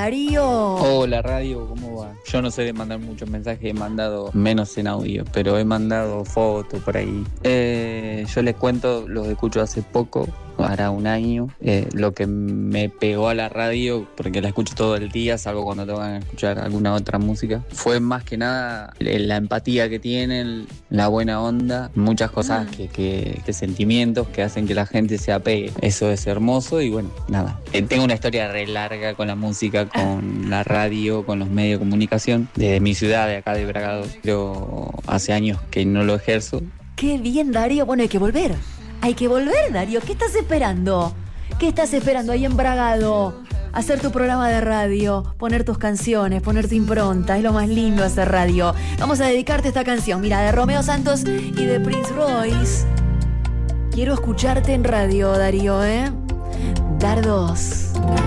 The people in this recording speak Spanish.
Darío. Hola, radio, ¿cómo va? Yo no sé de mandar muchos mensajes, he mandado menos en audio, pero he mandado fotos por ahí. Yo les cuento, los escucho hace poco, hará un año, lo que me pegó a la radio, porque la escucho todo el día, salvo cuando tengo que escuchar alguna otra música, fue más que nada la empatía que tienen, la buena onda, muchas cosas que sentimientos que hacen que la gente se apegue. Eso es hermoso y bueno, nada. Tengo una historia re larga con la música, con la radio, con los medios de comunicación, desde mi ciudad, de acá de Bragado, pero hace años que no lo ejerzo. Qué bien, Darío. Bueno, hay que volver. Hay que volver, Darío. ¿Qué estás esperando? ¿Qué estás esperando ahí en Bragado? Hacer tu programa de radio, poner tus canciones, poner tu impronta. Es lo más lindo hacer radio. Vamos a dedicarte esta canción, mira, de Romeo Santos y de Prince Royce. Quiero escucharte en radio, Darío, ¿eh? Dardos.